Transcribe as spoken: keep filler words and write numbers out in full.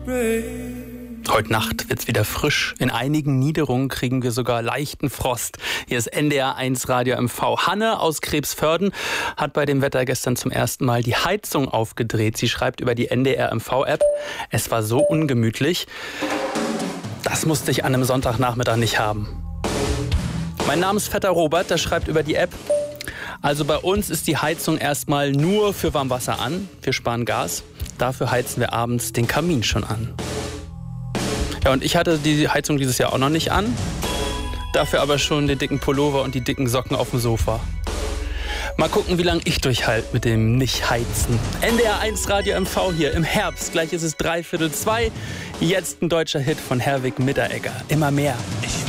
Heute Nacht wird's wieder frisch. In einigen Niederungen kriegen wir sogar leichten Frost. Hier ist N D R eins Radio M V. Hanne aus Krebsförden hat bei dem Wetter gestern zum ersten Mal die Heizung aufgedreht. Sie schreibt über die N D R M V-App: Es war so ungemütlich. Das musste ich an einem Sonntagnachmittag nicht haben. Mein Name ist Vetter Robert, der schreibt über die App: Also bei uns ist die Heizung erstmal nur für Warmwasser an. Wir sparen Gas. Dafür heizen wir abends den Kamin schon an. Ja, und ich hatte die Heizung dieses Jahr auch noch nicht an. Dafür aber schon den dicken Pullover und die dicken Socken auf dem Sofa. Mal gucken, wie lange ich durchhalte mit dem Nicht-Heizen. N D R eins Radio M V hier im Herbst. Gleich ist es dreiviertel zwei. Jetzt ein deutscher Hit von Herwig Mitteregger. Immer mehr. Ich